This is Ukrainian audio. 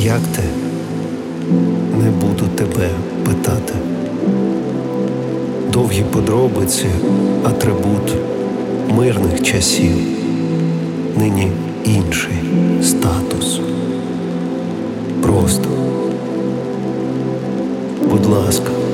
Як ти? Не буду тебе питати. Довгі подробиці — атрибут мирних часів. Нині інший статус. Просто, будь ласка,